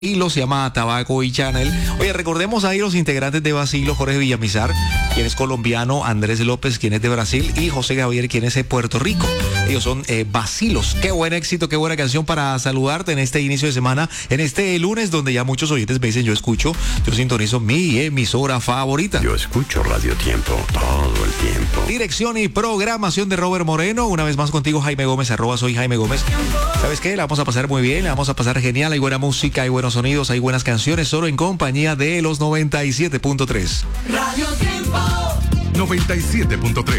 Se llama Tabaco y Chanel. Oye, recordemos ahí los integrantes de Bacilo: Jorge Villamizar, quien es colombiano; Andrés López, quien es de Brasil; y José Javier, quien es de Puerto Rico. Ellos son Bacilos. Qué buen éxito, qué buena canción para saludarte en este inicio de semana, en este lunes donde ya muchos oyentes me dicen: yo sintonizo mi emisora favorita. Yo escucho Radio Tiempo todo el tiempo. Dirección y programación de Robert Moreno. Una vez más contigo, Jaime Gómez, @soy Jaime Gómez. ¿Sabes qué? La vamos a pasar muy bien, la vamos a pasar genial. Hay buena música, hay buenos sonidos, hay buenas canciones, solo en compañía de los 97.3. Radio Tiempo 97.3.